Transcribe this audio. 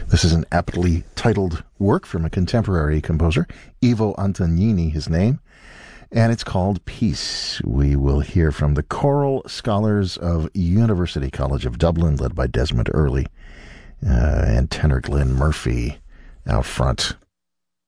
This is an aptly titled work from a contemporary composer, Ivo Antonini, his name, and it's called Peace. We will hear from the Choral Scholars of University College of Dublin, led by Desmond Earley, and tenor Glenn Murphy out front.